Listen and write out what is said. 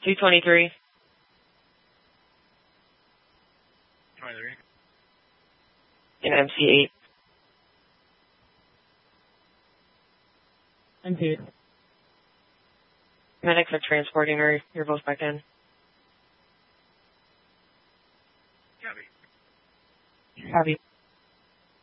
223. 23. In MC8. MC8. Medics are transporting her. You're both back in. Copy. Copy.